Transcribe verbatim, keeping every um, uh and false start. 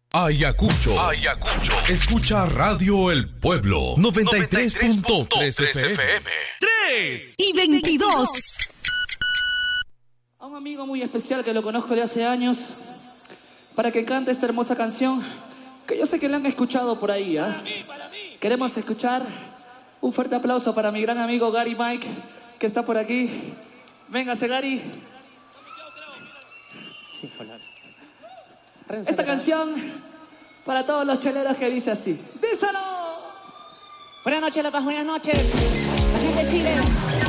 Ayacucho. Ayacucho. Escucha Radio El Pueblo. noventa y tres punto tres F M. tres y veintidós. A un amigo muy especial que lo conozco de hace años, para que cante esta hermosa canción, que yo sé que la han escuchado por ahí, ¿eh? Para mí, para mí. Queremos escuchar. Un fuerte aplauso para mi gran amigo Gary Mike, que está por aquí. Véngase, Gary. Sí, hola. Esta canción para todos los cheleros que dice así. ¡Díselo! Buenas noches, locas, buenas noches. La gente de Chile.